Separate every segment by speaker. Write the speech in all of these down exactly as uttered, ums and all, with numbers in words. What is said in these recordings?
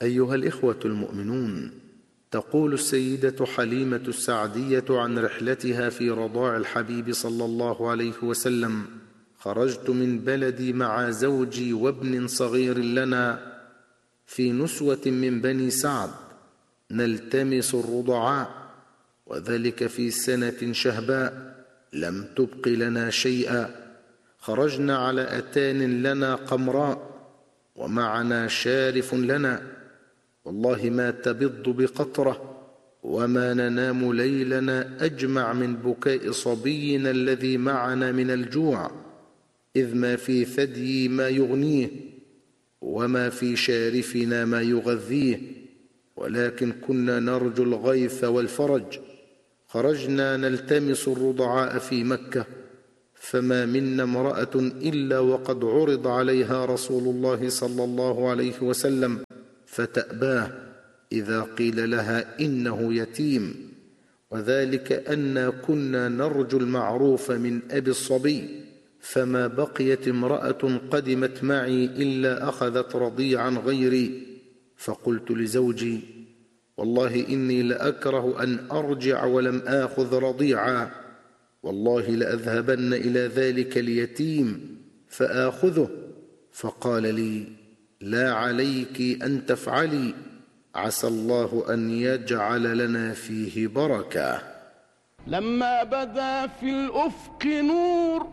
Speaker 1: أيها الإخوة المؤمنون، تقول السيدة حليمة السعدية عن رحلتها في رضاع الحبيب صلى الله عليه وسلم: خرجت من بلدي مع زوجي وابن صغير لنا في نسوة من بني سعد نلتمس الرضعاء، وذلك في سنة شهباء لم تبق لنا شيئا. خرجنا على أتان لنا قمراء ومعنا شارف لنا، والله ما تبض بقطرة وما ننام ليلنا أجمع من بكاء صبينا الذي معنا من الجوع، إذ ما في ثدي ما يغنيه وما في شارفنا ما يغذيه، ولكن كنا نرجو الغيث والفرج. خرجنا نلتمس الرضعاء في مكة، فما منا امرأة إلا وقد عرض عليها رسول الله صلى الله عليه وسلم فتأباه إذا قيل لها إنه يتيم، وذلك أنا كنا نرجو المعروف من أبي الصبي، فما بقيت امرأة قدمت معي إلا أخذت رضيعا غيري. فقلت لزوجي: والله إني لأكره أن أرجع ولم آخذ رضيعا، والله لأذهبن إلى ذلك اليتيم فآخذه. فقال لي: لا عليك أن تفعلي، عسى الله أن يجعل لنا فيه بركة.
Speaker 2: لما بدا في الأفق نور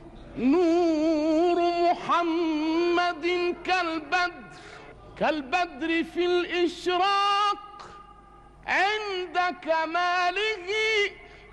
Speaker 2: نور محمد كالبدر كالبدر في الإشراق عند كماله